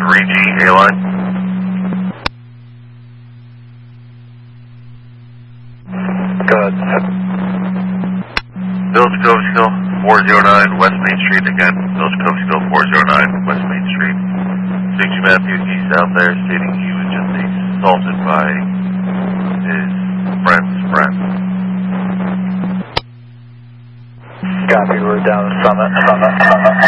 3G A-line. Go ahead. Village Covesville, 409 West Main Street. Again, Village Covesville, 409 West Main Street. Dixie Matthew, he's out there stating he was just assaulted by his friend's friend. Copy, we're down to Summit.